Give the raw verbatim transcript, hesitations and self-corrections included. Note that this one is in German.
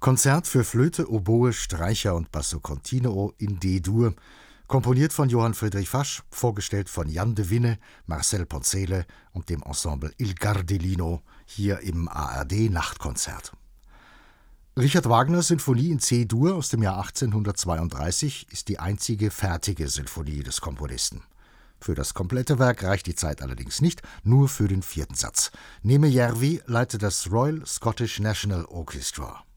Konzert für Flöte, Oboe, Streicher und Basso Continuo in D-Dur, komponiert von Johann Friedrich Fasch, vorgestellt von Jan de Winne, Marcel Ponzele und dem Ensemble Il Gardellino, hier im A R D-Nachtkonzert. Richard Wagners Sinfonie in C-Dur aus dem Jahr achtzehnhundertzweiunddreißig ist die einzige fertige Sinfonie des Komponisten. Für das komplette Werk reicht die Zeit allerdings nicht, nur für den vierten Satz. Neme Järvi leitet das Royal Scottish National Orchestra.